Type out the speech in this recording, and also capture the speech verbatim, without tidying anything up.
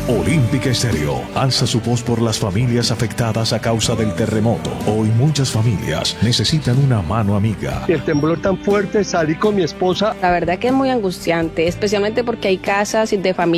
Olímpica Estéreo alza su voz por las familias afectadas a causa del terremoto. Hoy muchas familias necesitan una mano amiga. El temblor tan fuerte, salí con mi esposa. La verdad que es muy angustiante, especialmente porque hay casas de familia